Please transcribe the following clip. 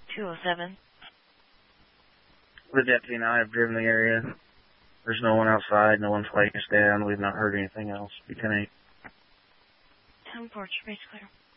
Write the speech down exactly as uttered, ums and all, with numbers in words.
two oh seven. The deputy and I have driven the area. There's no one outside. No one's flagged us down. We've not heard anything else. ten eight. ten four, base clear.